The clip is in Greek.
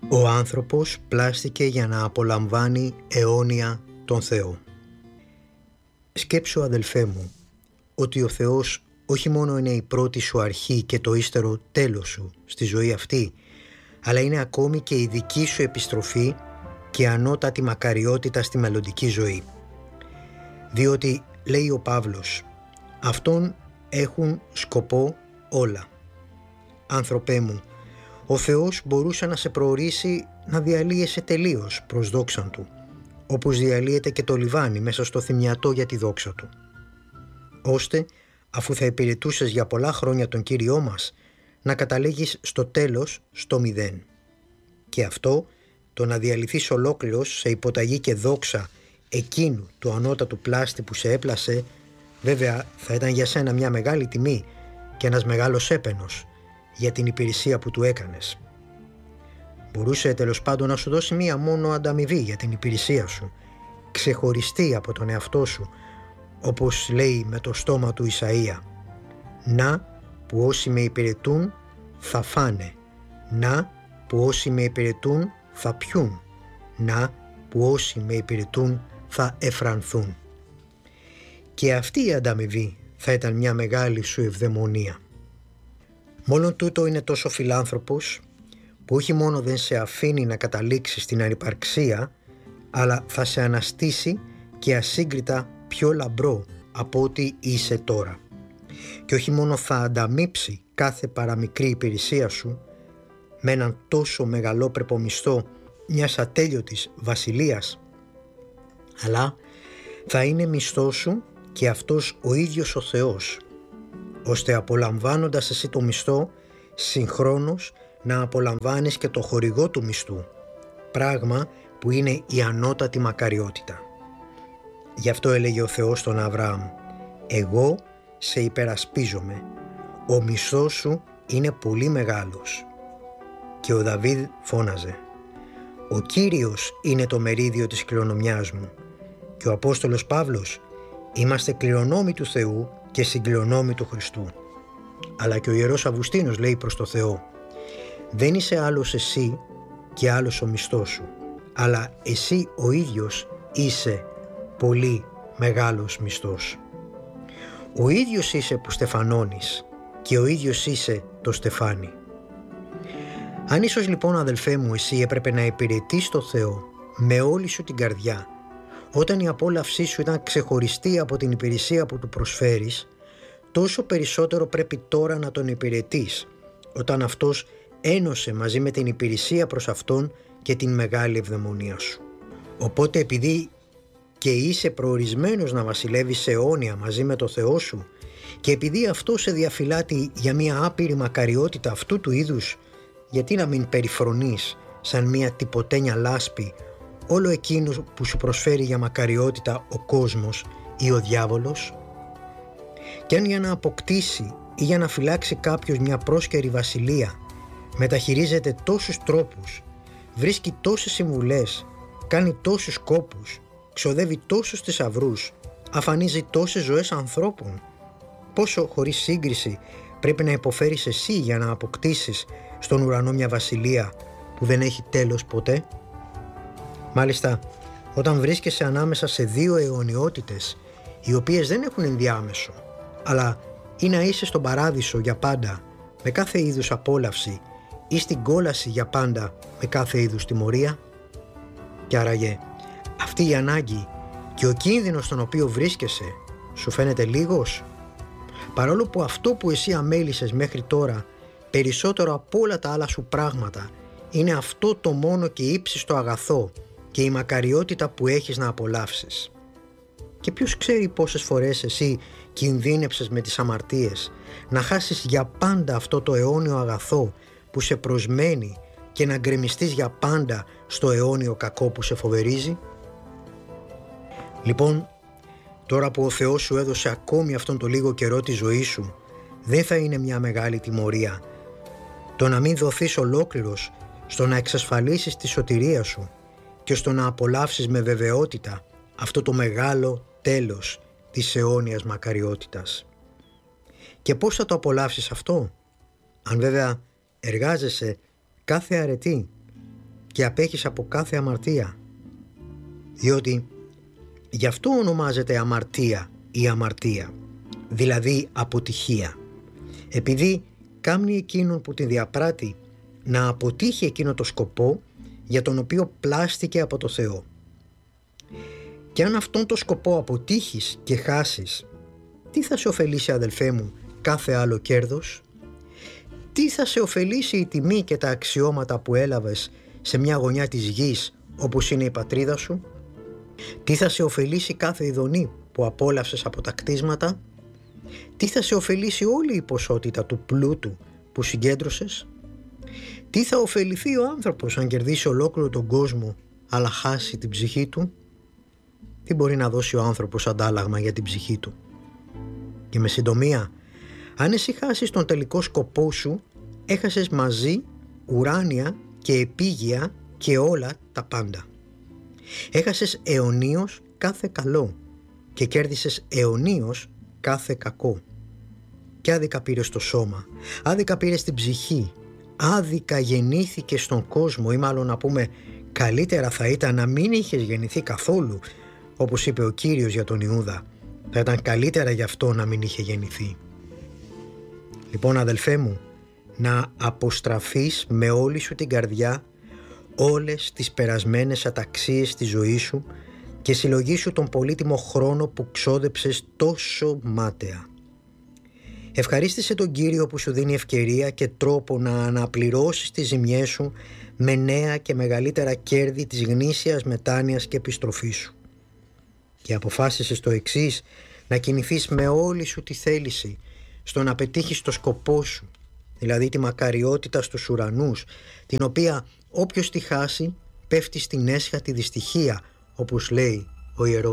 Ο άνθρωπος πλάστηκε για να απολαμβάνει αιώνια τον Θεό. Σκέψου, αδελφέ μου, ότι ο Θεός όχι μόνο είναι η πρώτη σου αρχή και το ύστερο τέλος σου στη ζωή αυτή, αλλά είναι ακόμη και η δική σου επιστροφή και ανώτατη μακαριότητα στη μελλοντική ζωή. Διότι, λέει ο Παύλος, αυτόν έχουν σκοπό όλα. Άνθρωπέ μου, ο Θεός μπορούσε να σε προορίσει να διαλύεσαι τελείως προς δόξαν Του, όπως διαλύεται και το λιβάνι μέσα στο θυμιατό για τη δόξα Του. Ώστε, αφού θα υπηρετούσες για πολλά χρόνια τον Κύριό μας, να καταλήγεις στο τέλος στο μηδέν. Και αυτό, το να διαλυθείς ολόκληρος σε υποταγή και δόξα εκείνου του ανώτατου πλάστη που σε έπλασε, βέβαια θα ήταν για σένα μια μεγάλη τιμή και ένας μεγάλος έπαινος για την υπηρεσία που του έκανες. Μπορούσε τέλος πάντων να σου δώσει μία μόνο ανταμοιβή για την υπηρεσία σου, ξεχωριστή από τον εαυτό σου, όπως λέει με το στόμα του Ισαΐα, «Να που όσοι με υπηρετούν θα φάνε, να που όσοι με υπηρετούν θα πιούν, να που όσοι με υπηρετούν θα εφρανθούν». Και αυτή η ανταμοιβή θα ήταν μια μεγάλη σου ευδαιμονία. Μόλον τούτο είναι τόσο φιλάνθρωπος που όχι μόνο δεν σε αφήνει να καταλήξεις στην ανυπαρξία, αλλά θα σε αναστήσει και ασύγκριτα πιο λαμπρό από ό,τι είσαι τώρα. Και όχι μόνο θα ανταμείψει κάθε παραμικρή υπηρεσία σου με έναν τόσο μεγαλόπρεπο μισθό μιας ατέλειωτης βασιλείας, αλλά θα είναι μισθό σου και αυτός ο ίδιος ο Θεός, ώστε απολαμβάνοντας εσύ το μισθό, συγχρόνως να απολαμβάνεις και το χορηγό του μισθού, πράγμα που είναι η ανώτατη μακαριότητα. Γι' αυτό έλεγε ο Θεός στον Αβραάμ, «Εγώ σε υπερασπίζομαι, ο μισθός σου είναι πολύ μεγάλος». Και ο Δαβίδ φώναζε, «Ο Κύριος είναι το μερίδιο της κληρονομιάς μου». Και ο Απόστολος Παύλος, «Είμαστε κληρονόμοι του Θεού και συγκληρονόμοι του Χριστού». Αλλά και ο Ιερός Αυγουστίνος λέει προς το Θεό, «Δεν είσαι άλλος εσύ και άλλος ο μισθός σου, αλλά εσύ ο ίδιος είσαι πολύ μεγάλος μισθός. Ο ίδιος είσαι που στεφανώνεις και ο ίδιος είσαι το στεφάνι». Αν ίσως λοιπόν, αδελφέ μου, εσύ έπρεπε να υπηρετείς το Θεό με όλη σου την καρδιά, όταν η απόλαυσή σου ήταν ξεχωριστή από την υπηρεσία που του προσφέρεις, τόσο περισσότερο πρέπει τώρα να τον υπηρετείς, όταν αυτός ένωσε μαζί με την υπηρεσία προς αυτόν και την μεγάλη ευδαιμονία σου. Οπότε, επειδή και είσαι προορισμένος να βασιλεύεις αιώνια μαζί με το Θεό σου, και επειδή αυτό σε διαφυλάτει για μια άπειρη μακαριότητα αυτού του είδους, γιατί να μην περιφρονείς σαν μια τυποτένια λάσπη όλο εκείνο που σου προσφέρει για μακαριότητα ο κόσμος ή ο διάβολος? Και αν για να αποκτήσει ή για να φυλάξει κάποιος μια πρόσκαιρη βασιλεία μεταχειρίζεται τόσους τρόπους, βρίσκει τόσες συμβουλές, κάνει τόσους κόπους, ξοδεύει τόσους θησαυρούς, αφανίζει τόσες ζωές ανθρώπων, πόσο χωρίς σύγκριση πρέπει να υποφέρεις εσύ για να αποκτήσεις στον ουρανό μια βασιλεία που δεν έχει τέλος ποτέ? Μάλιστα, όταν βρίσκεσαι ανάμεσα σε δύο αιωνιότητες, οι οποίες δεν έχουν ενδιάμεσο, αλλά ή να είσαι στον παράδεισο για πάντα με κάθε είδους απόλαυση ή στην κόλαση για πάντα με κάθε είδους τιμωρία, και άραγε αυτή η ανάγκη και ο κίνδυνος στον οποίο βρίσκεσαι σου φαίνεται λίγος, παρόλο που αυτό που εσύ αμέλησες μέχρι τώρα περισσότερο από όλα τα άλλα σου πράγματα είναι αυτό το μόνο και ύψιστο αγαθό και η μακαριότητα που έχεις να απολαύσεις. Και ποιος ξέρει πόσες φορές εσύ κινδύνεψες με τις αμαρτίες να χάσεις για πάντα αυτό το αιώνιο αγαθό που σε προσμένει και να γκρεμιστείς για πάντα στο αιώνιο κακό που σε φοβερίζει? Λοιπόν, τώρα που ο Θεός σου έδωσε ακόμη αυτόν το λίγο καιρό τη ζωή σου, δεν θα είναι μια μεγάλη τιμωρία το να μην δοθείς ολόκληρος στο να εξασφαλίσεις τη σωτηρία σου και στο να απολαύσεις με βεβαιότητα αυτό το μεγάλο τέλος της αιώνιας μακαριότητας. Και πώς θα το απολαύσεις αυτό? Αν βέβαια εργάζεσαι κάθε αρετή και απέχεις από κάθε αμαρτία. Διότι γι' αυτό ονομάζεται αμαρτία η αμαρτία, δηλαδή αποτυχία. Επειδή κάμνει εκείνον που τη διαπράττει να αποτύχει εκείνο το σκοπό για τον οποίο πλάστηκε από το Θεό. Και αν αυτόν το σκοπό αποτύχεις και χάσεις, τι θα σε ωφελήσει, αδελφέ μου, κάθε άλλο κέρδος? Τι θα σε ωφελήσει η τιμή και τα αξιώματα που έλαβες σε μια γωνιά της γης όπως είναι η πατρίδα σου? Τι θα σε ωφελήσει κάθε ειδονή που απόλαυσες από τα κτίσματα? Τι θα σε ωφελήσει όλη η ποσότητα του πλούτου που συγκέντρωσες? Τι θα ωφεληθεί ο άνθρωπος αν κερδίσει ολόκληρο τον κόσμο αλλά χάσει την ψυχή του? Τι μπορεί να δώσει ο άνθρωπος αντάλλαγμα για την ψυχή του? Και με συντομία, αν εσύ χάσεις τον τελικό σκοπό σου, έχασες μαζί ουράνια και επίγεια και όλα τα πάντα. Έχασες αιωνίως κάθε καλό και κέρδισες αιωνίως κάθε κακό. Και άδικα πήρες το σώμα, άδικα πήρες την ψυχή, άδικα γεννήθηκες στον κόσμο, ή μάλλον να πούμε καλύτερα θα ήταν να μην είχες γεννηθεί καθόλου, όπως είπε ο Κύριος για τον Ιούδα. Θα ήταν καλύτερα γι' αυτό να μην είχε γεννηθεί. Λοιπόν, αδελφέ μου, να αποστραφείς με όλη σου την καρδιά όλες τις περασμένες αταξίες στη ζωή σου και συλλογήσου τον πολύτιμο χρόνο που ξόδεψες τόσο μάταια. Ευχαρίστησε τον Κύριο που σου δίνει ευκαιρία και τρόπο να αναπληρώσεις τις ζημιές σου με νέα και μεγαλύτερα κέρδη της γνήσιας μετάνοιας και επιστροφής σου. Και αποφάσισες το εξής, να κινηθείς με όλη σου τη θέληση στο να πετύχεις το σκοπό σου, δηλαδή τη μακαριότητα στους ουρανούς, την οποία όποιος τη χάσει πέφτει στην έσχατη δυστυχία, όπως λέει ο Ιερός